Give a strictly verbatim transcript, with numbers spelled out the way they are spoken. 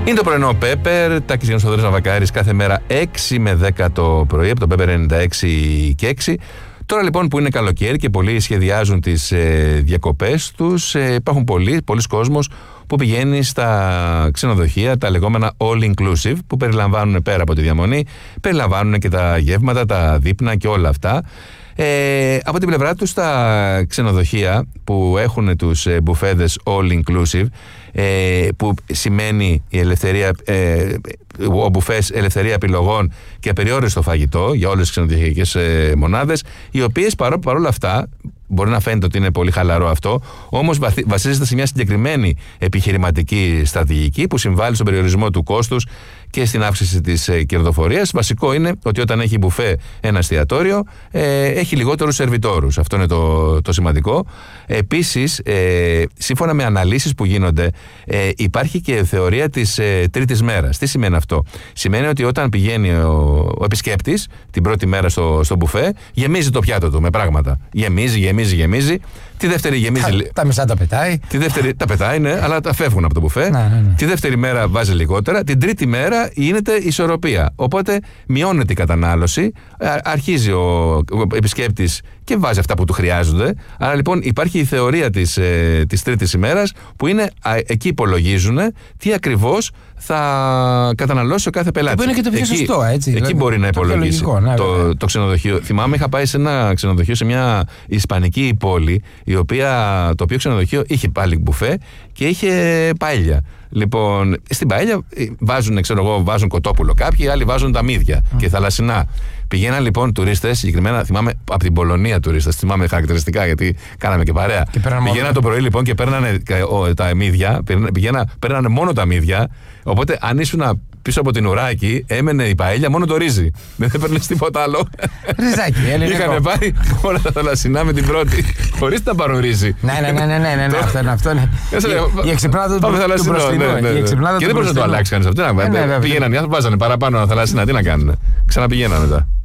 Είναι το πρωινό Πέπερ, Τάκης Γιάννης Θοδωρής Ναβακάρης, κάθε μέρα έξι με δέκα το πρωί, από το Πέπερ ενενήντα έξι και έξι. Τώρα λοιπόν που είναι καλοκαίρι και πολλοί σχεδιάζουν τις ε, διακοπές τους, ε, υπάρχουν πολλοί, πολλοί κόσμος που πηγαίνει στα ξενοδοχεία, τα λεγόμενα all-inclusive, που περιλαμβάνουν πέρα από τη διαμονή, περιλαμβάνουν και τα γεύματα, τα δείπνα και όλα αυτά. Ε, από την πλευρά τους τα ξενοδοχεία που έχουν τους ε, μπουφέδες all-inclusive, ε, που σημαίνει η ελευθερία, ε, ο μπουφές ελευθερία επιλογών και απεριόριστο φαγητό για όλες τις ξενοδοχειακές ε, μονάδες, οι οποίες παρό, παρόλα αυτά, μπορεί να φαίνεται ότι είναι πολύ χαλαρό αυτό, όμως βασίζεται σε μια συγκεκριμένη επιχειρηματική στρατηγική που συμβάλλει στον περιορισμό του κόστους και στην αύξηση της ε, κερδοφορίας. Βασικό είναι ότι όταν έχει μπουφέ ένα εστιατόριο, ε, έχει λιγότερους σερβιτόρους. Αυτό είναι το, το σημαντικό. Επίσης, ε, σύμφωνα με αναλύσεις που γίνονται, ε, υπάρχει και θεωρία της ε, τρίτης μέρας. Τι σημαίνει αυτό? Σημαίνει ότι όταν πηγαίνει ο, ο επισκέπτης την πρώτη μέρα στο, στο μπουφέ, γεμίζει το πιάτο του με πράγματα. Γεμίζει, γεμίζει, γεμίζει. Τη δεύτερη γεμίζει. Τα, τα μισά τα πετάει. Τη δεύτερη τα πετάει, ναι, αλλά τα φεύγουν από το μπουφέ. Ναι, ναι, ναι. Τη δεύτερη μέρα βάζει λιγότερα. Την τρίτη μέρα γίνεται ισορροπία. Οπότε μειώνεται η κατανάλωση. Αρχίζει ο, ο επισκέπτης και βάζει αυτά που του χρειάζονται. Άρα λοιπόν υπάρχει η θεωρία της, ε, της τρίτης ημέρας, που είναι α, εκεί υπολογίζουν τι ακριβώς θα καταναλώσει ο κάθε πελάτης. Που είναι και το πιο εκεί, σωστό, έτσι. Εκεί δηλαδή, μπορεί να υπολογίσει λογικό, ναι, το, το ξενοδοχείο. Θυμάμαι, είχα πάει σε ένα ξενοδοχείο σε μια ισπανική πόλη, η οποία, το οποίο ξενοδοχείο είχε πάλι μπουφέ και είχε παέλια. Λοιπόν, στην παέλια βάζουν, ξέρω εγώ, βάζουν κοτόπουλο κάποιοι, άλλοι βάζουν τα μύδια mm. και θαλασσινά. Πηγαίναν λοιπόν τουρίστες, συγκεκριμένα θυμάμαι από την Πολωνία τουρίστες, θυμάμαι χαρακτηριστικά γιατί κάναμε και παρέα. Και πηγαίναν το πρωί λοιπόν και παίρνανε τα μύδια, παίρνανε μόνο τα μύδια. Οπότε αν ήσουν πίσω από την ουράκι, έμενε η παέλια μόνο το ρύζι. Δεν έπαιρνες τίποτα άλλο. Ριζάκι, ελληνικό. Είχανε πάρει όλα τα θαλασσινά με την πρώτη, χωρίς να πάρουν ρύζι. Ναι, ναι, ναι, ναι, ναι, ναι, αυτό είναι. Αυτό είναι. Η εξυπνάδα του μπροστινού. Και δεν μπορούσε να το αλλάξει κανείς αυτό. Πήγαιναν οι άνθρωποι, βάζανε παραπάνω θαλασσινά, τι να κάνουν. Ξαναπηγαίναν μετά.